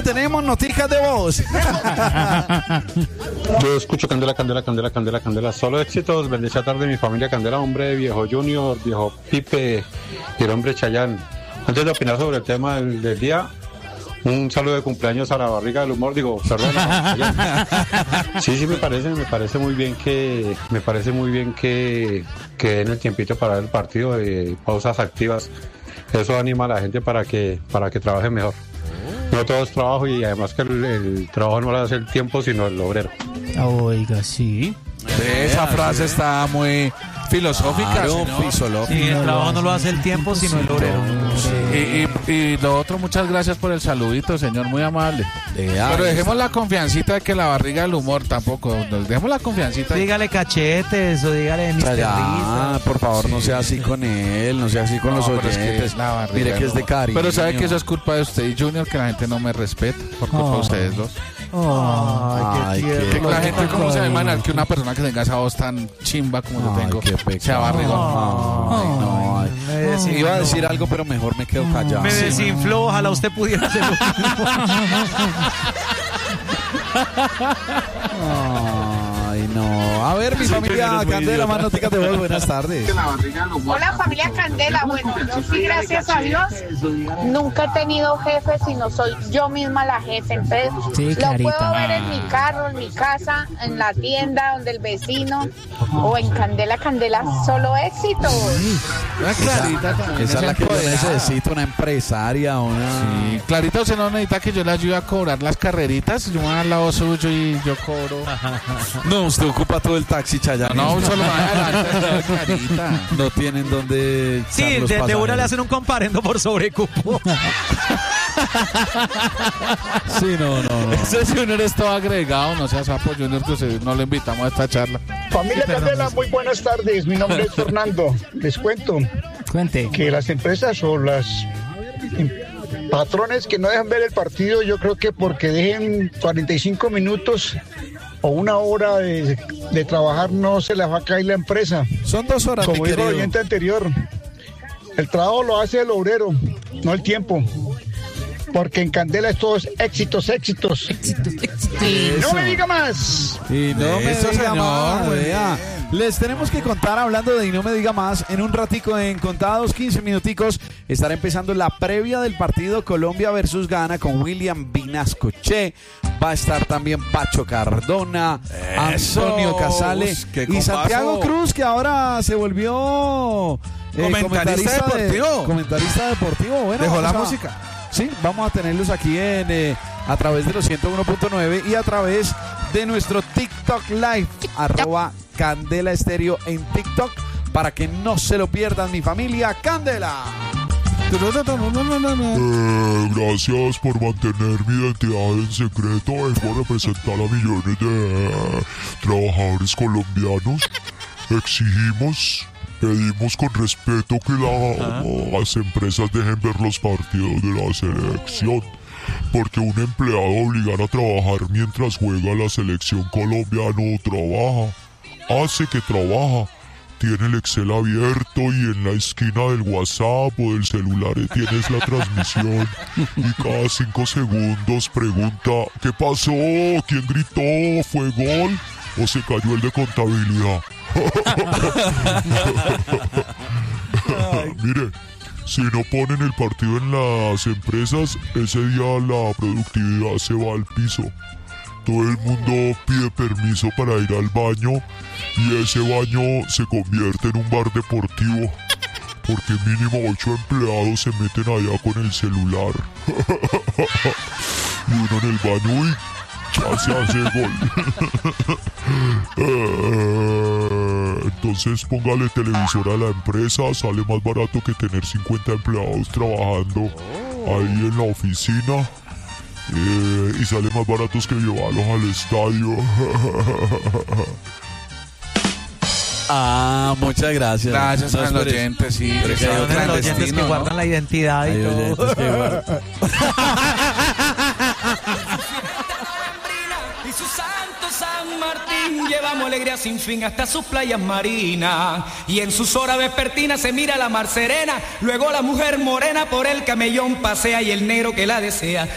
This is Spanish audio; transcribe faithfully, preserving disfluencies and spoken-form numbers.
tenemos noticias de voz. Yo escucho Candela, Candela, Candela, Candela, Candela. Solo éxitos. Bendecida tarde mi familia Candela, hombre, viejo Junior, viejo Pipe y el hombre Chayán. Antes de opinar sobre el tema del, del día, un saludo de cumpleaños a la barriga del humor, digo, perdón. Sí, sí, me parece, me parece muy bien que, me parece muy bien que, que den el tiempito para ver el partido de pausas activas. Eso anima a la gente para que, para que trabaje mejor. No todo es trabajo y además que el, el trabajo no lo hace el tiempo, sino el obrero. Oiga, sí. Esa frase está muy filosófica. Claro, Sí, el trabajo no lo hace el tiempo, sino el obrero. Y, y, y lo otro, muchas gracias por el saludito, señor, muy amable. Pero dejemos la confiancita de que la barriga del humor tampoco. Dejemos la confiancita. Dígale cachetes o dígale mister Ya, Risa. por favor, sí. No sea así con él, no sea así con No, los pero es oyentes. que es la barriga Mire que del es de humor. cariño. Pero sabe que eso es culpa de usted y Junior, que la gente no me respeta por culpa Oh. de ustedes dos. Ay, Ay, qué qué- tierno. Que la gente, ¿cómo se va a Ay. imaginar que una persona que tenga esa voz tan chimba como yo Ay, tengo qué pecado. se abarrigó? Ay, no, ay. Me desinfló. Iba a decir algo, pero mejor me quedo callado. Me Sí. desinfló, ojalá usted pudiera hacerlo. Ay, no. A ver, mi familia Candela, más noticias de voz. Buenas tardes. Hola familia Candela, bueno, yo sí, gracias a Dios, nunca he tenido jefe, sino soy yo misma la jefe, entonces Sí, lo Clarita. puedo ver en mi carro, en mi casa, en la tienda, donde el vecino, o en Candela, Candela, solo éxitos. Una Clarita también Esa es la que yo empoderada. necesito, una empresaria, una... Sí, Clarita, usted no necesita que yo le ayude a cobrar las carreritas. Yo me voy al lado suyo y yo cobro. No, usted ocupa todo el taxi, Chayanne. No, solo me adelante, Clarita. No tienen dónde Sí, echar los de, de una pasajeros. le hacen un comparendo por sobrecupo. Sí, no, no, no. Ese Junior es todo agregado, no seas sapo Junior, que usted no le invitamos a esta charla. Familia Candela, muy buenas tardes. Mi nombre es Fernando. Les cuento Cuente. que las empresas o las em, patrones que no dejan ver el partido, yo creo que porque dejen cuarenta y cinco minutos o una hora de, de trabajar, no se les va a caer la empresa. Son dos horas, Como mi dijo el querido. oyente anterior, el trabajo lo hace el obrero, no el tiempo. Porque en Candela es todos éxitos, éxitos. Y no me diga más. Y no me Eso, diga señor, más, muy vea. Les tenemos que contar, hablando de y no me diga más, en un ratico, en contados quince minuticos, estará empezando la previa del partido Colombia versus Ghana con William Vinascoche. Va a estar también Pacho Cardona, Eso. Antonio Casale Ush, qué y combazo. Santiago Cruz, que ahora se volvió eh, Comentarista deportivo. De, comentarista deportivo. Bueno, Dejó la vamos a- música. Sí, vamos a tenerlos aquí en eh, a través de los ciento uno punto nueve y a través de nuestro TikTok Live, arroba Candela Estéreo en TikTok, para que no se lo pierdan, mi familia Candela. Eh, gracias por mantener mi identidad en secreto. Vengo a representar a millones de trabajadores colombianos. Exigimos, pedimos con respeto que la- las empresas dejen ver los partidos de la selección. Porque un empleado obligar a trabajar mientras juega la selección colombiana no trabaja. Hace que trabaja. Tiene el Excel abierto y en la esquina del WhatsApp o del celular tienes la transmisión y cada cinco segundos pregunta ¿qué pasó? ¿Quién gritó? ¿Fue gol? ¿O se cayó el de contabilidad? Mire, si no ponen el partido en las empresas, ese día la productividad se va al piso. Todo el mundo pide permiso para ir al baño y ese baño se convierte en un bar deportivo. Porque mínimo ocho empleados se meten allá con el celular. Y uno en el baño, uy, ya se hace gol. Eh, Entonces póngale televisor a la empresa, sale más barato que tener cincuenta empleados trabajando ahí en la oficina. Eh, y sale más baratos que llevarlos al estadio. Ah, muchas gracias. Gracias No, a los espere. oyentes, sí. Pero que que hay son otros Los oyentes que clandestinos, ¿no? guardan la identidad y Hay todo. oyentes que guardan. Y su santo San Martín llevamos alegría sin fin hasta sus playas marinas. Y en sus horas vespertinas se mira la mar serena. Luego la mujer morena por el camellón pasea y el negro que la desea